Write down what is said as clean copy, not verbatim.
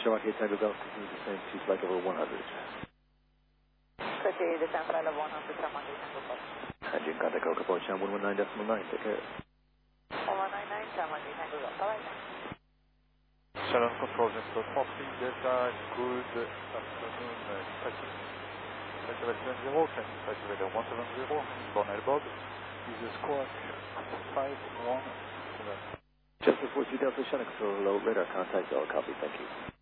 Shamaki Tango Golf, continue the same to flight level 100. Continue to flight level 100, Shamaki Tango Golf. Engine contact Coca Cham 119.9, take care. 119, Shamaki Tango Golf, bye-bye. Shalom Control, Vento 40, Delta, good afternoon, Flight 0, can flight level 170, Cornell Bob, is a squawk 517. Just before 2 Delta, Shannon Control, low radar contact, all copy, thank you.